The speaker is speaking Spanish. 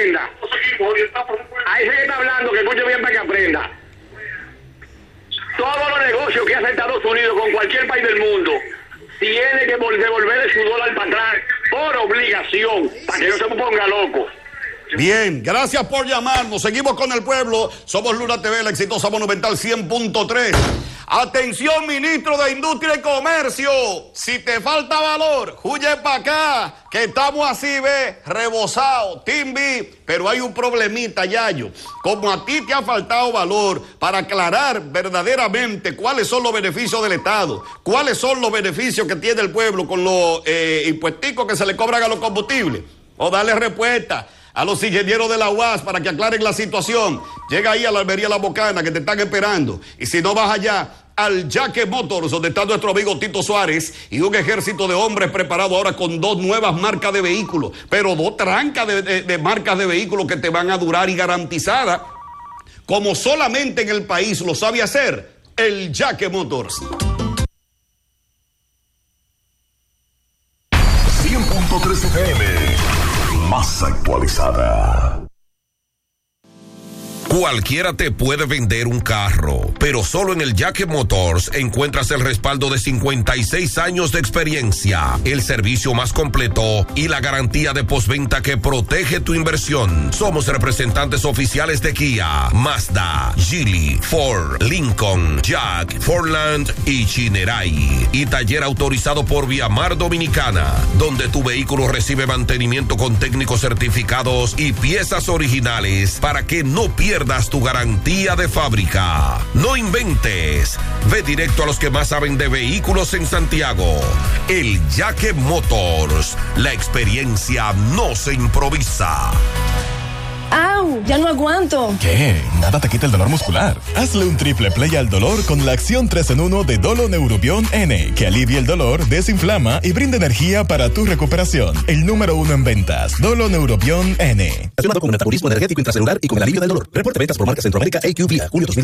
aprenda. Ahí se está hablando, que escuche bien para que aprenda. Todos los negocios que hace Estados Unidos con cualquier país del mundo tiene que devolver su dólar para atrás por obligación, para que no se ponga loco. Bien, gracias por llamarnos. Seguimos con el pueblo. Somos Luna TV, la exitosa Monumental 100.3. Atención, ministro de Industria y Comercio. Si te falta valor, huye para acá, que estamos así, ve, rebosados, Timbi. Pero hay un problemita, Yayo. Como a ti te ha faltado valor para aclarar verdaderamente cuáles son los beneficios del Estado, cuáles son los beneficios que tiene el pueblo con los impuesticos que se le cobran a los combustibles, o darle respuesta a los ingenieros de la UAS para que aclaren la situación. Llega ahí a la Almería La Bocana, que te están esperando. Y si no, vas allá al Jaque Motors, donde está nuestro amigo Tito Suárez y un ejército de hombres preparado ahora con 2 nuevas marcas de vehículos, pero 2 trancas de marcas de vehículos que te van a durar y garantizadas, como solamente en el país lo sabe hacer el Jaque Motors. 100.3 FM, más actualizada. Cualquiera te puede vender un carro, pero solo en el Jaque Motors encuentras el respaldo de 56 años de experiencia, el servicio más completo y la garantía de postventa que protege tu inversión. Somos representantes oficiales de Kia, Mazda, Geely, Ford, Lincoln, Jack, Fordland y Chinerai. Y taller autorizado por Viamar Dominicana, donde tu vehículo recibe mantenimiento con técnicos certificados y piezas originales para que no pierdas tu garantía de fábrica. No inventes. Ve directo a los que más saben de vehículos en Santiago. El Jaque Motors. La experiencia no se improvisa. ¡Au! ¡Ya no aguanto! ¿Qué? Nada te quita el dolor muscular. Hazle un triple play al dolor con la acción 3 en 1 de Dolo Neurobion N, que alivia el dolor, desinflama y brinda energía para tu recuperación. El número 1 en ventas, Dolo Neurobion N. Relacionado con el metabolismo energético intracelular y con el alivio del dolor. Reporte ventas por marca Centroamérica AQ Vía, julio 2020.